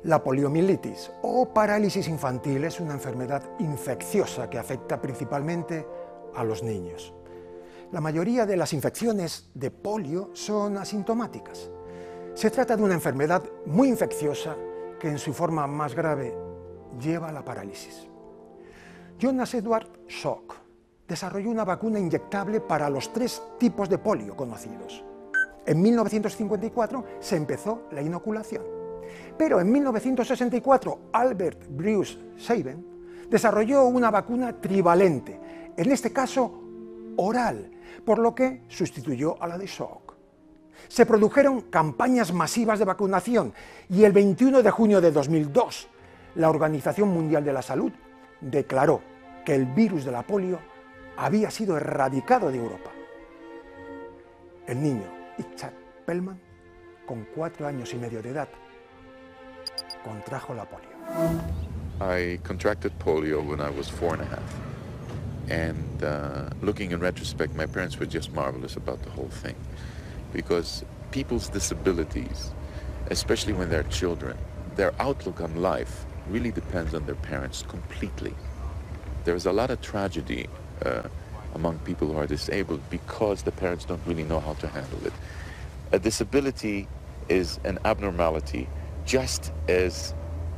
La poliomielitis o parálisis infantil es una enfermedad infecciosa que afecta principalmente a los niños. La mayoría de las infecciones de polio son asintomáticas. Se trata de una enfermedad muy infecciosa que en su forma más grave lleva a la parálisis. Jonas Edward Salk desarrolló una vacuna inyectable para los 3 tipos de polio conocidos. En 1954 se empezó la inoculación. Pero en 1964 Albert Bruce Sabin desarrolló una vacuna trivalente, en este caso oral, por lo que sustituyó a la de Salk. Se produjeron campañas masivas de vacunación y el 21 de junio de 2002 la Organización Mundial de la Salud declaró que el virus de la polio había sido erradicado de Europa. El niño Itzhak Perlman, con 4 años y medio de edad, contrajo la polio. I contracted polio when I was 4.5. And looking in retrospect, my parents were just marvelous about the whole thing. Because people's disabilities, especially when they're children, their outlook on life really depends on their parents completely. There's a lot of tragedy among people who are disabled because the parents don't really know how to handle it. A disability is an abnormality just as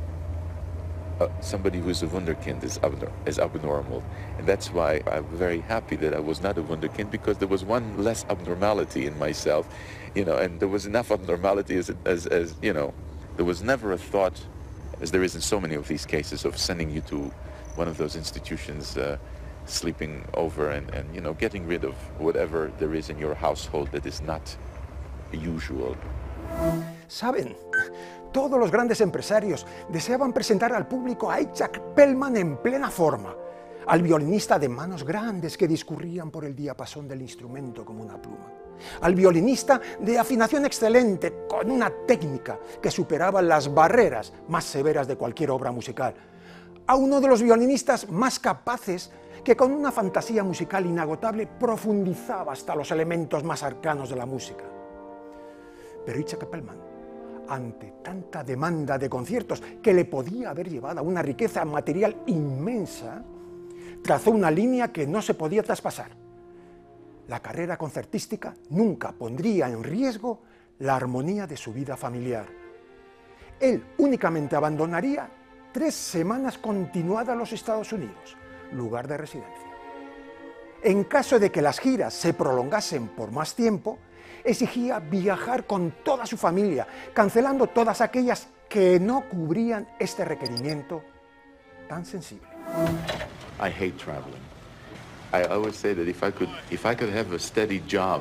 somebody who's a wunderkind is abnormal. And that's why I'm very happy that I was not a wunderkind, because there was one less abnormality in myself, and there was enough abnormality as there was never a thought, as there is in so many of these cases, of sending you to one of those institutions, sleeping over and getting rid of whatever there is in your household that is not usual. ¿Saben? Todos los grandes empresarios deseaban presentar al público a Itzhak Perlman en plena forma, al violinista de manos grandes que discurrían por el diapasón del instrumento como una pluma, al violinista de afinación excelente con una técnica que superaba las barreras más severas de cualquier obra musical, a uno de los violinistas más capaces que con una fantasía musical inagotable profundizaba hasta los elementos más arcanos de la música. Pero Itzhak Perlman, ante tanta demanda de conciertos que le podía haber llevado a una riqueza material inmensa, trazó una línea que no se podía traspasar. La carrera concertística nunca pondría en riesgo la armonía de su vida familiar. Él únicamente abandonaría 3 semanas continuadas los Estados Unidos, lugar de residencia. En caso de que las giras se prolongasen por más tiempo, exigía viajar con toda su familia, cancelando todas aquellas que no cubrían este requerimiento tan sensible. I hate traveling. I always say that if I could have a steady job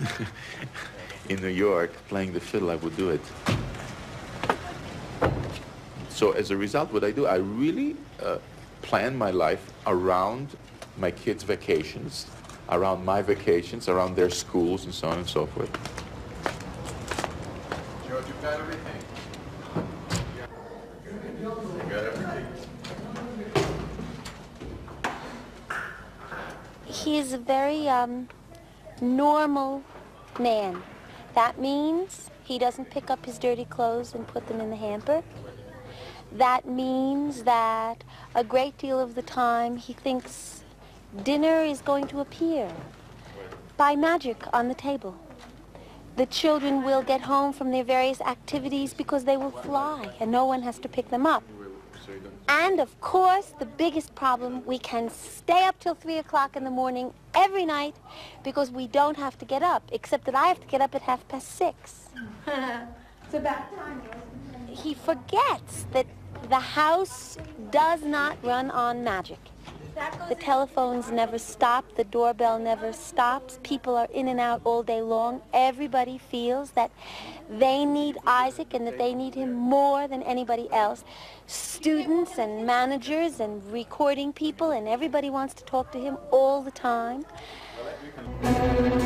in New York playing the fiddle, I would do it. So as a result, what I do, I really plan my life around my kids' vacations, around my vacations, around their schools, and so on and so forth. George, you've got everything. You got everything. He is a very normal man. That means he doesn't pick up his dirty clothes and put them in the hamper. That means that a great deal of the time he thinks dinner is going to appear by magic on the table. The children will get home from their various activities because they will fly and no one has to pick them up. And of course, the biggest problem, we can stay up till 3 o'clock in the morning every night because we don't have to get up, except that I have to get up at 6:30. It's about time. He forgets that the house does not run on magic. The telephones never stop, the doorbell never stops, people are in and out all day long. Everybody feels that they need Isaac and that they need him more than anybody else. Students and managers and recording people, and everybody wants to talk to him all the time.